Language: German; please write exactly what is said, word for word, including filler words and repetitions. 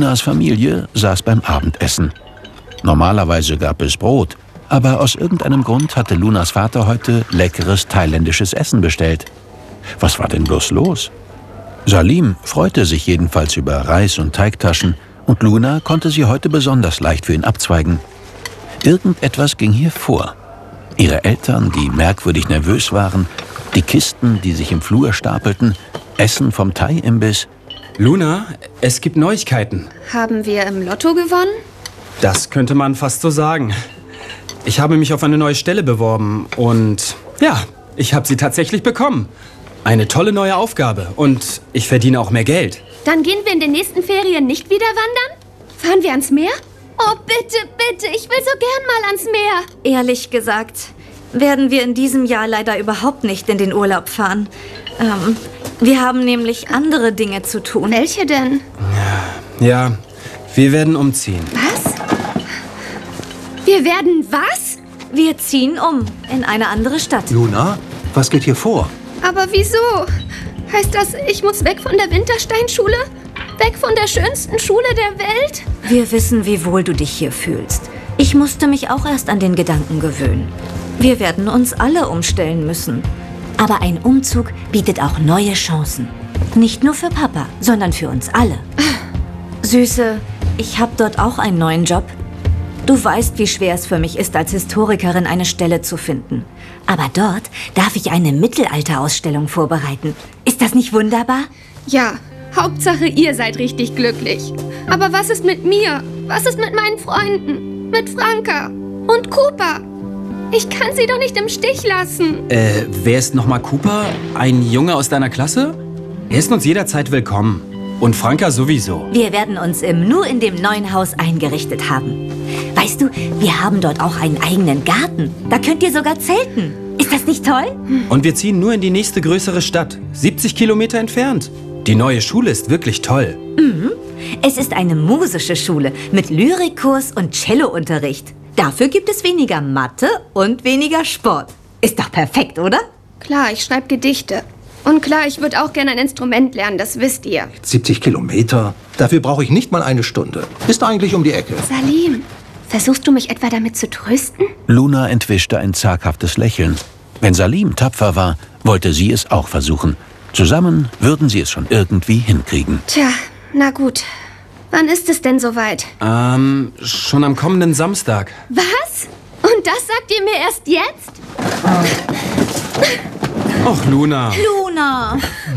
Lunas Familie saß beim Abendessen. Normalerweise gab es Brot, aber aus irgendeinem Grund hatte Lunas Vater heute leckeres thailändisches Essen bestellt. Was war denn bloß los? Salim freute sich jedenfalls über Reis und Teigtaschen und Luna konnte sie heute besonders leicht für ihn abzweigen. Irgendetwas ging hier vor. Ihre Eltern, die merkwürdig nervös waren, die Kisten, die sich im Flur stapelten, Essen vom Thai-Imbiss. Luna, es gibt Neuigkeiten. Haben wir im Lotto gewonnen? Das könnte man fast so sagen. Ich habe mich auf eine neue Stelle beworben und ja, ich habe sie tatsächlich bekommen. Eine tolle neue Aufgabe und ich verdiene auch mehr Geld. Dann gehen wir in den nächsten Ferien nicht wieder wandern? Fahren wir ans Meer? Oh, bitte, bitte, ich will so gern mal ans Meer. Ehrlich gesagt, werden wir in diesem Jahr leider überhaupt nicht in den Urlaub fahren. Ähm, wir haben nämlich andere Dinge zu tun. Welche denn? Ja, wir werden umziehen. Was? Wir werden was? Wir ziehen um in eine andere Stadt. Luna, was geht hier vor? Aber wieso? Heißt das, ich muss weg von der Wintersteinschule? Weg von der schönsten Schule der Welt? Wir wissen, wie wohl du dich hier fühlst. Ich musste mich auch erst an den Gedanken gewöhnen. Wir werden uns alle umstellen müssen. Aber ein Umzug bietet auch neue Chancen. Nicht nur für Papa, sondern für uns alle. Süße, ich habe dort auch einen neuen Job. Du weißt, wie schwer es für mich ist, als Historikerin eine Stelle zu finden. Aber dort darf ich eine Mittelalterausstellung vorbereiten. Ist das nicht wunderbar? Ja, Hauptsache ihr seid richtig glücklich. Aber was ist mit mir? Was ist mit meinen Freunden? Mit Franka und Cooper? Ich kann sie doch nicht im Stich lassen. Äh, wer ist nochmal Cooper? Ein Junge aus deiner Klasse? Er ist uns jederzeit willkommen. Und Franka sowieso. Wir werden uns im Nu in dem neuen Haus eingerichtet haben. Weißt du, wir haben dort auch einen eigenen Garten. Da könnt ihr sogar zelten. Ist das nicht toll? Und wir ziehen nur in die nächste größere Stadt. siebzig Kilometer entfernt. Die neue Schule ist wirklich toll. Mhm. Es ist eine musische Schule mit Lyrikkurs und Cellounterricht. Dafür gibt es weniger Mathe und weniger Sport. Ist doch perfekt, oder? Klar, ich schreibe Gedichte. Und klar, ich würde auch gerne ein Instrument lernen, das wisst ihr. siebzig Kilometer? Dafür brauche ich nicht mal eine Stunde. Ist eigentlich um die Ecke. Salim, versuchst du mich etwa damit zu trösten? Luna entwischte ein zaghaftes Lächeln. Wenn Salim tapfer war, wollte sie es auch versuchen. Zusammen würden sie es schon irgendwie hinkriegen. Tja, na gut. Wann ist es denn soweit? Ähm, schon am kommenden Samstag. Was? Und das sagt ihr mir erst jetzt? Och, Luna. Luna.